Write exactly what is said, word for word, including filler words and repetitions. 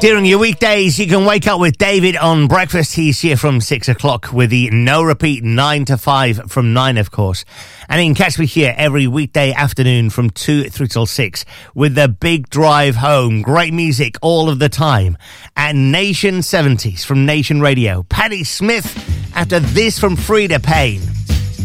During your weekdays, you can wake up with David on breakfast. He's here from six o'clock with the no repeat nine to five from nine, of course. And you can catch me here every weekday afternoon from two through till six with the big drive home. Great music all of the time. At Nation seventies from Nation Radio. Patti Smith after this from Frida Payne.